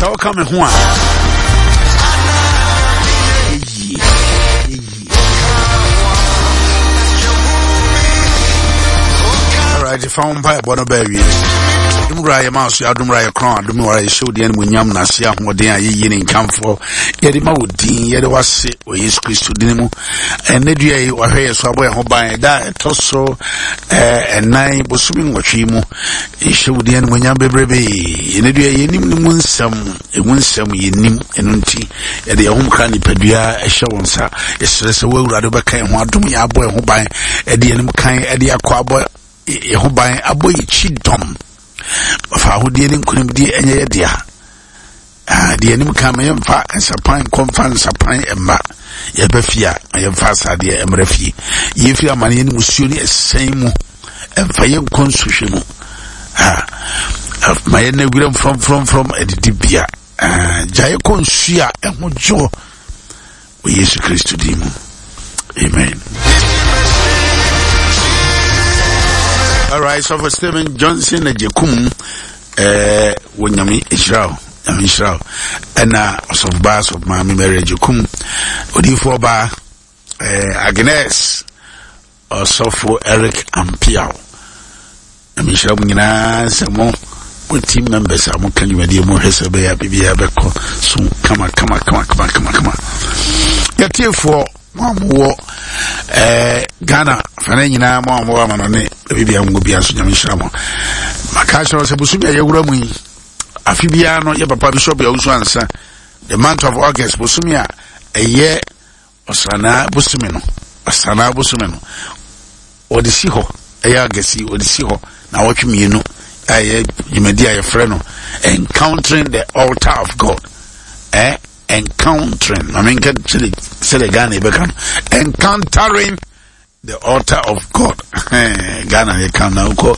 So come home. Alright, if I'm by Bonaberry, Dumraya Mouse, Dumraya Crown, Dumraya showed the end when Yam Nasia, what they are yin come for. Yedima would dean, yet was it, or is Christo Dinamo, and Nedia or here, so I went by that tosso, and 9 was swimming what Chimo. It showed the end when Yam Baby, in Nedia, Yenim winsome, Yenim, and Unti, at the home cranny pedia, a show on Sa, it's a well rather became one to me, a boy who by at the end kind at the aqua. Who by a boy cheatum of how dealing couldn't be any idea. The enemy come in fat and supplying conference supplying a ma. Yabefia, I am fast idea and refi. If your money in Musuni is same and fire construction. Of my enemy from a dibia. Jayakon Shia and Mojo. We Jesus Christ to Demo. Amen. Alright, so for Stephen Johnson and Jekum, when Yami Israel, and of Bass of Mammy Mary Jekum, Odi Bar, Agnes, or so for Eric and Piao. And Michelle Mina, some more with team members, I'm going to be more Hesabea, Bibia, soon come on. Yet here for one more. Ghana, Fanina, Mom, maybe I'm going to be answering Mishamo. Makasha was a Busumia Yurami, Afibiano, Yapa Bishop, also answer. The month of August, Busumia, a year, Osana Busumino, or the Siho, a Yagasi, or the Siho. Now, what you mean, you may dear friend, encountering the altar of God. Encountering, I mean, encountering the altar of God. Ghana, you can now go,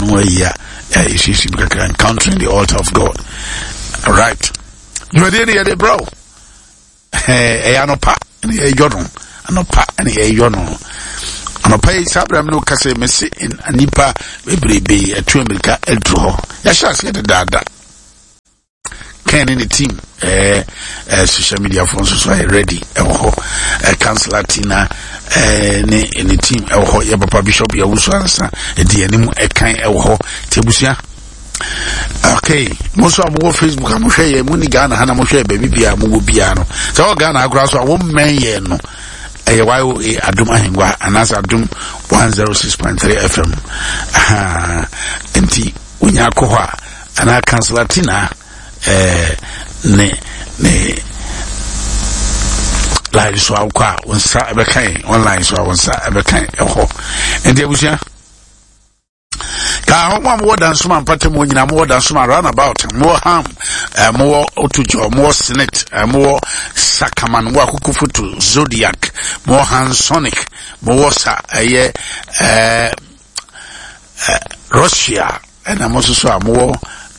encountering the altar of God. Alright. You are there, bro. Anopa, and a yono, anopa, and a yono. Anopa is Abraham no Case Messi in Anipa, baby, a 2 America, a draw. Yasha said that. Ken in the team, social media phones so ready. Council Latina, in the team, Papa Bishop, ya also answer, the animal, a kind of Tebusia. Okay, most of our Facebook, I'm sure Muni Ghana, Hannah Moshe, baby, Mubiano. So Ghana, grass, I won't man, no. A while Aduma Hingwa, and as Adum 106.3 FM. Enti, Unyakoha, and our Council Latina. Like so I was online so I was and there was one more than some patrimony, more than some runabout, more harm, more otujo, more senate, more sakaman, more kukufutu, zodiac, more hansonic, more Russia, and I'm also so more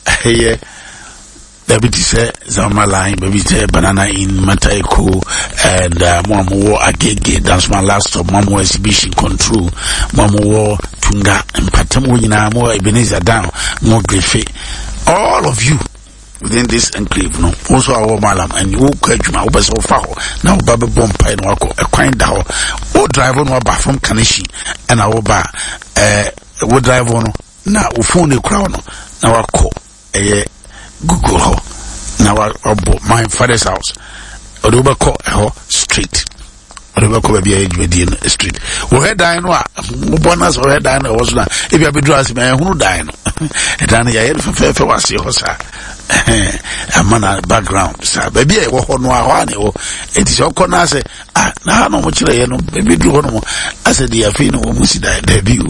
baby say Zama line, baby say banana in Mataiku, and Mamu Agege, that's my last stop, Mamu exhibition control, Mamu Tunga, and Patamuina, more Ebenezer down, more Griffey. All of you within this enclave, no, also our Malam, and you catch my over so far. Now, Baba Bompa and Wako, a kind down, or drive on our from Kanishi, and our bar, would drive on now, phone the crown, now I call a Google ho. Now my father's house. Odoba call ho street. Odoba call be a street. We had dine wa bonus or had dine was not. If you be dressed me who dine. And then ya for was your sir. A man background sir. Baby I walk on one it is your corner say na no much no baby do no. I said the afino musi debut.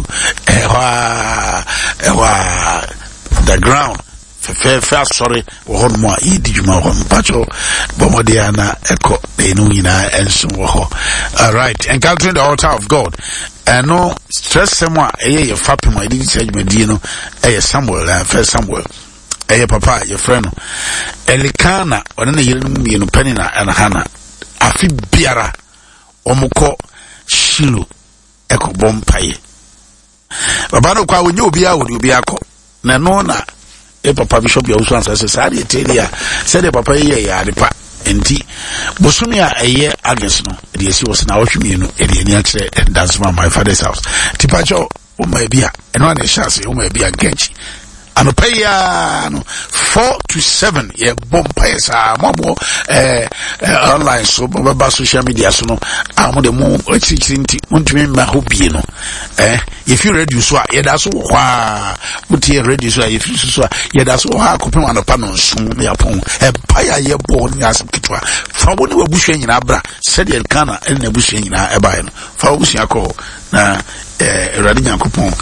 The ground. First, sorry, one more, did you know, Pacho, Bomodiana, Echo, Benuna, and so on. Alright, encountering the altar of God. And no stress someone, a fapping, my didn't say, Medino, a Samuel, first Samuel, a papa, your friend, Elikana, or any year, Penina, and Hannah, Afi Biara, Omoko, Shilu, Echo Bompai. Babano, when you be out, you be a co. Nanona. papa bishop ya uso ansa say dey tell ya say the papa ye ya de pa enti bosumi a eye August no dey esi was na ohwemi no e dey ni a kire dance my father's house tipacho o ma bia eno na chance o ma bia genchi anopaya no 4 to 7 ye bompesa mabo online so baba social media so no amode mo echichirinti montumi ma hobie no if you ready so ye da so hwa mutie ready so if you so ye da so hwa kopem anopa no nso ya pon empire ye bo ni asakitwa fa wo ne wabuhwe nyina bra said ye kana na buhwe nyina e bae no fa wo buhwe akọ na Eradi Nyankopon